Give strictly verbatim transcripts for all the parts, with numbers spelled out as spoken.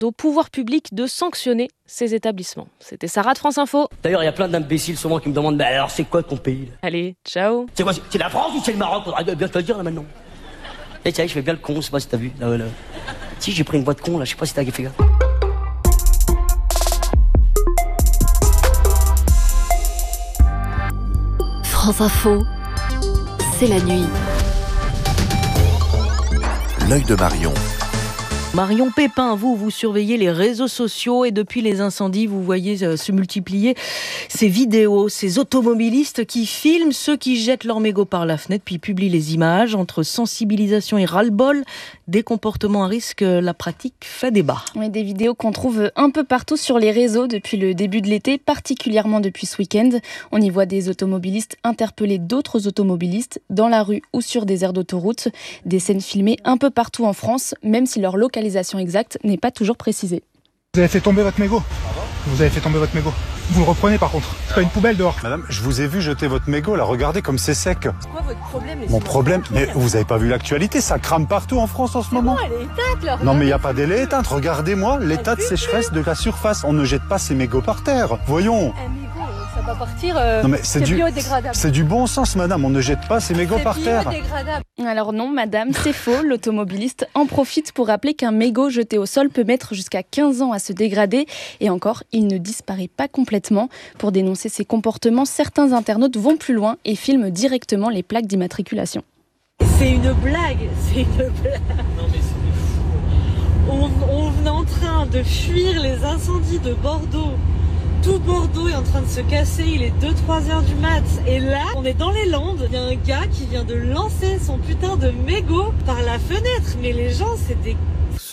aux pouvoirs publics de sanctionner ces établissements. C'était Sarah de France Info. D'ailleurs, il y a plein d'imbéciles souvent qui me demandent bah alors c'est quoi ton pays là ? Allez, ciao. C'est quoi ? C'est la France ou c'est le Maroc ? Faudrait bien te le dire là maintenant. Et tiens, je fais bien le con, je sais pas si t'as vu. Là, là. Si j'ai pris une voix de con là, je sais pas si t'as fait gaffe. France Info, c'est la nuit. L'œil de Marion. Marion Pépin, vous, vous surveillez les réseaux sociaux et depuis les incendies, vous voyez euh, se multiplier ces vidéos, ces automobilistes qui filment ceux qui jettent leurs mégots par la fenêtre puis publient les images. Entre sensibilisation et ras-le-bol, des comportements à risque, la pratique fait débat. Oui, des vidéos qu'on trouve un peu partout sur les réseaux depuis le début de l'été, particulièrement depuis ce week-end. On y voit des automobilistes interpeller d'autres automobilistes dans la rue ou sur des aires d'autoroute. Des scènes filmées un peu partout en France, même si leur localisation exacte n'est pas toujours précisée. Vous avez fait tomber votre mégot. Vous avez fait tomber votre mégot. Vous le reprenez par contre. C'est pas une poubelle dehors. Madame, je vous ai vu jeter votre mégot là. Regardez comme c'est sec. C'est quoi votre problème? Mon problème, mais vous avez pas vu l'actualité, ça crame partout en France en ce moment. Elle est éteinte là. Non mais il y a pas d'élé éteinte. Regardez-moi l'état de sécheresse de la surface. On ne jette pas ces mégots par terre. Voyons. Un mégot, ça va partir. Euh, non mais c'est, c'est du, biodégradable. C'est du bon sens, madame. On ne jette pas ces mégots c'est par terre. Biodégradable. Alors non, madame, c'est faux. L'automobiliste en profite pour rappeler qu'un mégot jeté au sol peut mettre jusqu'à quinze ans à se dégrader. Et encore, il ne disparaît pas complètement. Pour dénoncer ces comportements, certains internautes vont plus loin et filment directement les plaques d'immatriculation. C'est une blague, c'est une blague. Non mais c'est fou. On, on est en train de fuir les incendies de Bordeaux. Tout Bordeaux est en train de se casser, il est deux trois heures du mat. Et là, on est dans les Landes, il y a un gars qui vient de lancer son putain de mégot par la fenêtre. Mais les gens, c'est des...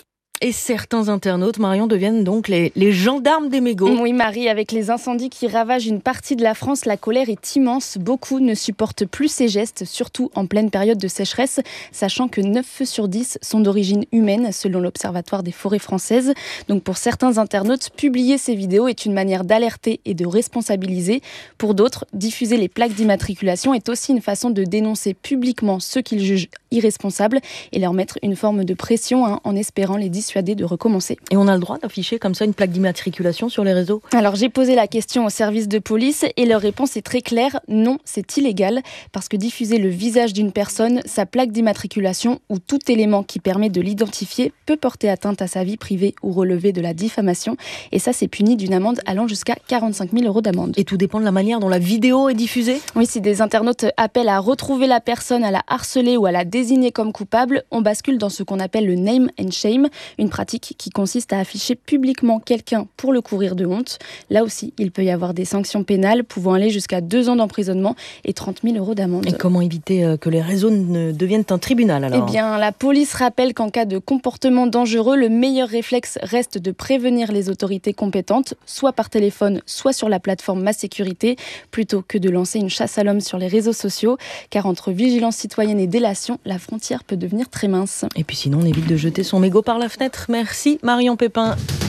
Et certains internautes, Marion, deviennent donc les, les gendarmes des mégots. Oui, Marie, avec les incendies qui ravagent une partie de la France, la colère est immense. Beaucoup ne supportent plus ces gestes, surtout en pleine période de sécheresse, sachant que neuf feux sur dix sont d'origine humaine, selon l'Observatoire des forêts françaises. Donc pour certains internautes, publier ces vidéos est une manière d'alerter et de responsabiliser. Pour d'autres, diffuser les plaques d'immatriculation est aussi une façon de dénoncer publiquement ceux qu'ils jugent irresponsables et leur mettre une forme de pression hein, en espérant les dissuader de recommencer. Et on a le droit d'afficher comme ça une plaque d'immatriculation sur les réseaux ? Alors j'ai posé la question au service de police et leur réponse est très claire, non, c'est illégal parce que diffuser le visage d'une personne, sa plaque d'immatriculation ou tout élément qui permet de l'identifier peut porter atteinte à sa vie privée ou relever de la diffamation et ça c'est puni d'une amende allant jusqu'à quarante-cinq mille euros d'amende. Et tout dépend de la manière dont la vidéo est diffusée ? Oui, si des internautes appellent à retrouver la personne, à la harceler ou à la désigner comme coupable, on bascule dans ce qu'on appelle le name and shame, une pratique qui consiste à afficher publiquement quelqu'un pour le couvrir de honte. Là aussi, il peut y avoir des sanctions pénales pouvant aller jusqu'à deux ans d'emprisonnement et trente mille euros d'amende. Et comment éviter que les réseaux ne deviennent un tribunal alors ? Eh bien, la police rappelle qu'en cas de comportement dangereux, le meilleur réflexe reste de prévenir les autorités compétentes, soit par téléphone, soit sur la plateforme Ma Sécurité, plutôt que de lancer une chasse à l'homme sur les réseaux sociaux, car entre vigilance citoyenne et délation, la frontière peut devenir très mince. Et puis sinon, on évite de jeter son mégot par la fenêtre. Merci Marion Pépin.